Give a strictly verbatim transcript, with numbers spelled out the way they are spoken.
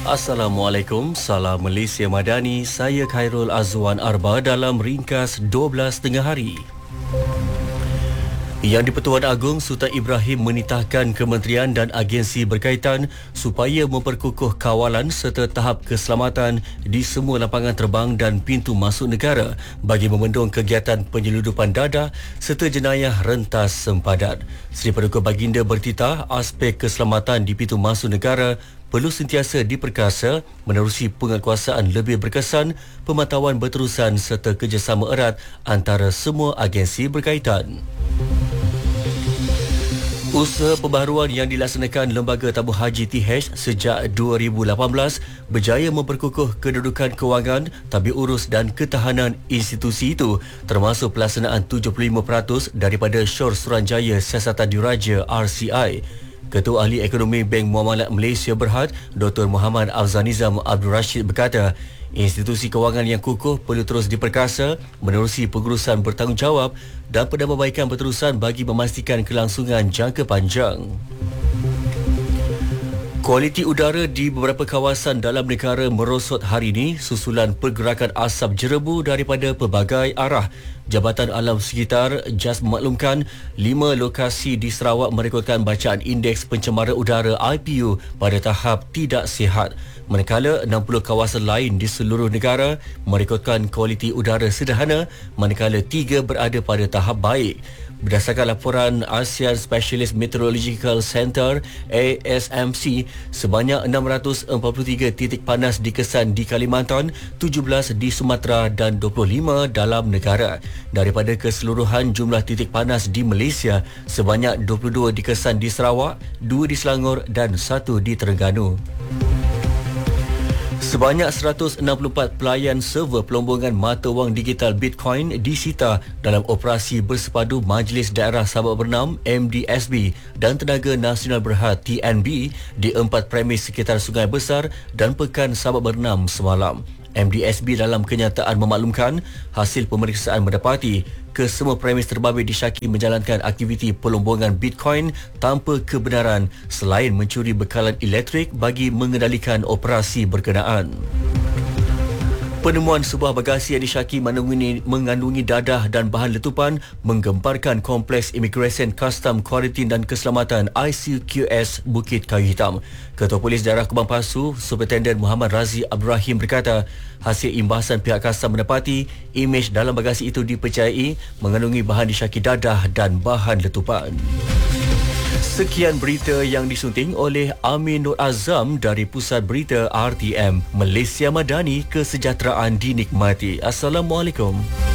Assalamualaikum, salam Malaysia Madani. Saya Khairul Azwan Arba dalam ringkas dua belas tengah hari. Yang di-Pertuan Agong Sultan Ibrahim menitahkan kementerian dan agensi berkaitan supaya memperkukuh kawalan serta tahap keselamatan di semua lapangan terbang dan pintu masuk negara bagi membendung kegiatan penyeludupan dadah serta jenayah rentas sempadan. Seri Paduka Baginda bertitah aspek keselamatan di pintu masuk negara perlu sentiasa diperkasa menerusi penguatkuasaan lebih berkesan, pemantauan berterusan serta kerjasama erat antara semua agensi berkaitan. Usaha pembaharuan yang dilaksanakan Lembaga Tabung Haji T H sejak dua ribu lapan belas berjaya memperkukuh kedudukan kewangan, tabir urus dan ketahanan institusi itu, termasuk pelaksanaan tujuh puluh lima peratus daripada Syur Suruhanjaya Siasatan Diraja R C I. Ketua Ahli Ekonomi Bank Muamalat Malaysia Berhad, Doktor Muhammad Afzanizam Abdul Rashid berkata, institusi kewangan yang kukuh perlu terus diperkasa menerusi pengurusan bertanggungjawab dan penambahbaikan berterusan bagi memastikan kelangsungan jangka panjang. Kualiti udara di beberapa kawasan dalam negara merosot hari ini susulan pergerakan asap jerebu daripada pelbagai arah. Jabatan Alam Sekitar J A S memaklumkan lima lokasi di Sarawak merekodkan bacaan indeks pencemaran udara I P U pada tahap tidak sihat, manakala enam puluh kawasan lain di seluruh negara merekodkan kualiti udara sederhana, manakala tiga berada pada tahap baik. Berdasarkan laporan ASEAN Specialist Meteorological Centre A S M C, sebanyak enam ratus empat puluh tiga titik panas dikesan di Kalimantan, tujuh belas di Sumatera dan dua puluh lima dalam negara. Daripada keseluruhan jumlah titik panas di Malaysia, sebanyak dua puluh dua dikesan di Sarawak, dua di Selangor dan satu di Terengganu. Sebanyak seratus enam puluh empat pelayan server pelombongan mata wang digital Bitcoin disita dalam operasi bersepadu Majlis Daerah Sabak Bernam M D S B dan Tenaga Nasional Berhad T N B di empat premis sekitar Sungai Besar dan Pekan Sabak Bernam semalam. M D S B dalam kenyataan memaklumkan hasil pemeriksaan mendapati kesemua premis terbabit disyaki menjalankan aktiviti pelombongan Bitcoin tanpa kebenaran selain mencuri bekalan elektrik bagi mengendalikan operasi berkenaan. Penemuan sebuah bagasi yang disyaki mengandungi, mengandungi dadah dan bahan letupan menggemparkan Kompleks Imigresen Custom Kuarantin dan Keselamatan I C Q S Bukit Kayu Hitam. Ketua Polis Daerah Kubang Pasu, Superintendent Muhammad Razi Abdul Rahim berkata, hasil imbasan pihak kastam mendapati imej dalam bagasi itu dipercayai mengandungi bahan disyaki dadah dan bahan letupan. Sekian berita yang disunting oleh Amin Nur Azam dari Pusat Berita R T M. Malaysia Madani, kesejahteraan dinikmati. Assalamualaikum.